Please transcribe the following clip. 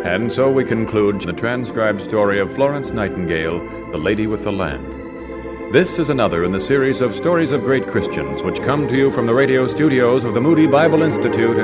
And so we conclude the transcribed story of Florence Nightingale, The Lady with the Lamp. This is another in the series of Stories of Great Christians, which come to you from the radio studios of the Moody Bible Institute